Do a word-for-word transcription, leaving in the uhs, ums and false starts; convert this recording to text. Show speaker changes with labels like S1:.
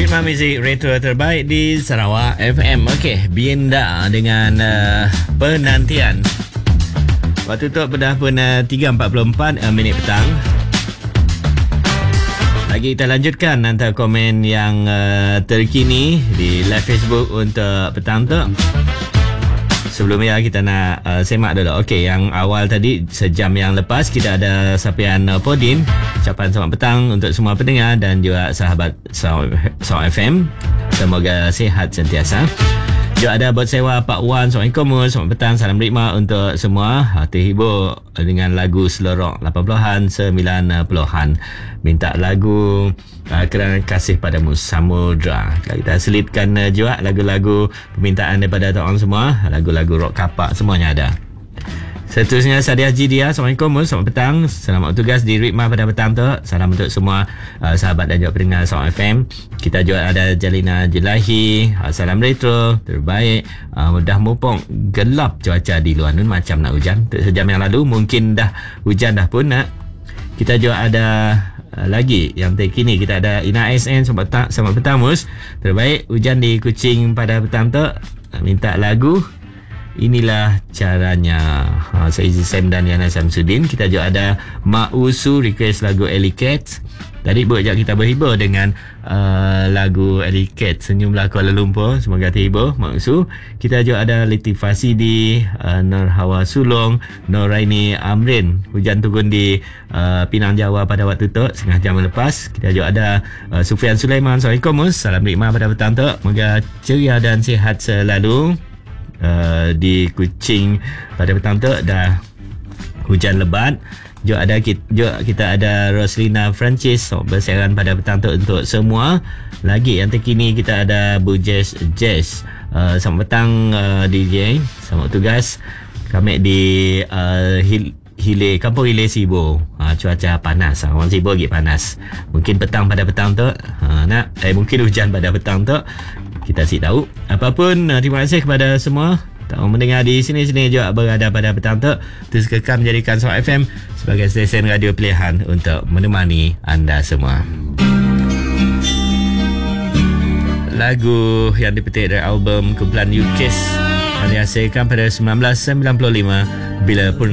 S1: Ritma Muzik Retro terbaik di Sarawak F M. Okey, Bienda dengan uh, penantian. Waktu tu pada pun uh, tiga empat puluh empat uh, minit petang. Lagi kita lanjutkan hantar komen yang uh, terkini di live Facebook untuk petang tu. Sebelumnya kita nak uh, semak dulu. Okey, yang awal tadi sejam yang lepas kita ada sapian uh, Podin. Ucapan selamat petang untuk semua pendengar dan juga sahabat Sarawak F M. Semoga sihat sentiasa. Juga ada buat sewa Pak Wan. Assalamualaikum. Selamat petang. Salam Ritma untuk semua. Terhibur dengan lagu slow rock lapan puluhan, sembilan puluhan. Minta lagu uh, Kerana Kasih Padamu Samudra. Kita selitkan uh, juga lagu-lagu permintaan daripada orang semua. Lagu-lagu rock kapak semuanya ada. Seterusnya Sadia Jidia. Assalamualaikum. Selamat petang. Selamat bertugas di Ritma pada petang tu. Salam untuk semua uh, sahabat dan juga pendengar Sarawak F M. Kita juga ada Jalina Jelahi. Uh, salam retro terbaik. Uh, dah mupong gelap cuaca di luar ni macam nak hujan. Sejam yang lalu mungkin dah hujan dah pun nak. Kita juga ada uh, lagi yang terkini. Kita ada Ina S N. Selamat petang, selamat petang Mus. Terbaik hujan di Kuching pada petang tu. Uh, minta lagu Inilah Caranya. ha, Saya Sam dan Yana Samsudin. Kita juga ada Mak Usu request lagu Ellie Cat. Tadi buat sekejap kita berhibur dengan uh, lagu Ellie Cat, Senyumlah Kuala Lumpur. Semoga terhibur Mak Usu. Kita juga ada Latifah Sidi, uh, Nur Hawa Sulong, Nur Raini Amrin. Hujan turun di uh, Pinang Jawa pada waktu tu setengah jam lepas. Kita juga ada uh, Sufian Sulaiman. Assalamualaikum. Salam Ritma pada petang tu. Semoga ceria dan sihat selalu. Uh, di Kuching pada petang tu dah hujan lebat. Juga ada kita, juga kita ada Roslina Francis. So, bersiaran pada petang tu untuk semua. Lagi yang terkini kita ada Bu Jess Jess. Uh, selamat petang uh, D J. Selamat tugas. Kami di uh, Hil Hile, Kampung Hile Sibo. Ha, cuaca panas. Ha, orang Sibo lagi panas. Mungkin petang pada petang tu. Ha, nak, eh, mungkin hujan pada petang tu. Kita si tahu. Apapun, terima kasih kepada semua yang mendengar di sini-sini juga berada pada petang tu. Terus kekal menjadikan Sarawak F M sebagai stesen radio pilihan untuk menemani anda semua. Lagu yang dipetik dari album kumpulan U K I S yang dihasilkan pada seribu sembilan ratus sembilan puluh lima bila pun